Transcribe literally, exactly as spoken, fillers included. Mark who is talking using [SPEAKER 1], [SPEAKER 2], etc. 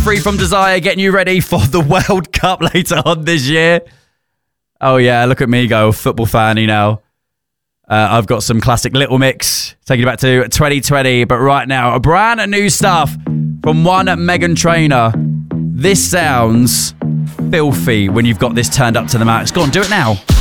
[SPEAKER 1] Free From Desire, getting you ready for the World Cup later on this year. Oh yeah, look at me go, football fanny now. Uh, I've got some classic Little Mix, taking you back to twenty twenty. But right now, a brand new stuff from one Meghan Trainor. This sounds filthy when you've got this turned up to the max. Go on, do it now.